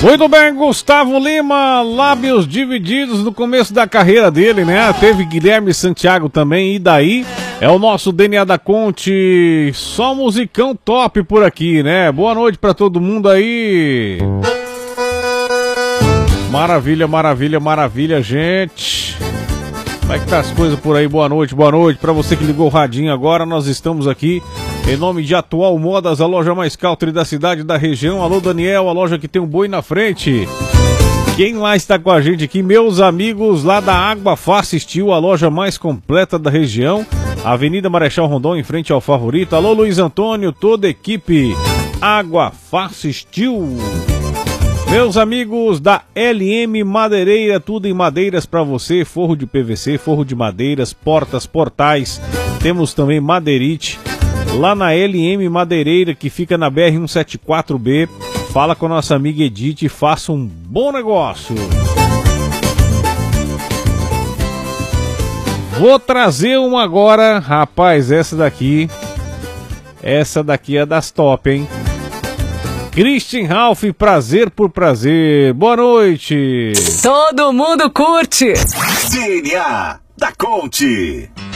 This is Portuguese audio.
Muito bem, Gustavo Lima, lábios divididos no começo da carreira dele, né? Teve Guilherme Santiago também, e daí? É o nosso DNA da Conte, só musicão top por aqui, né? Boa noite pra todo mundo aí. Maravilha, maravilha, maravilha, gente. Como é que tá as coisas por aí? Boa noite pra você que ligou o radinho agora. Nós estamos aqui em nome de Atual Modas, a loja mais country da cidade e da região. Alô, Daniel, a loja que tem um boi na frente. Quem lá está com a gente aqui? Meus amigos lá da Água Fácil Steel, a loja mais completa da região. Avenida Marechal Rondon, em frente ao Favorito. Alô, Luiz Antônio, toda a equipe Água Fácil Steel. Meus amigos da LM Madeireira, tudo em madeiras para você, forro de PVC, forro de madeiras, portas, portais. Temos também madeirite. Lá na LM Madeireira, que fica na BR-174B, fala com a nossa amiga Edith e faça um bom negócio. Vou trazer uma agora, rapaz, essa daqui é das top, hein? Christian Ralph, prazer por prazer. Boa noite. Todo mundo curte. DNA da Conte.